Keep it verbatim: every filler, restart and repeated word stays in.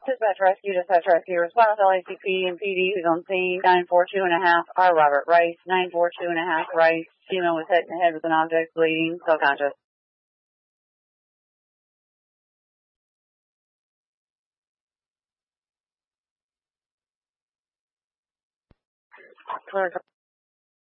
Dispatch rescue, dispatch rescue response, L A C P and P D who's on scene, nine four two and a half, R. Robert Rice, nine four two and a half, Rice, female was hit in the head with an object, bleeding, still conscious. Clear.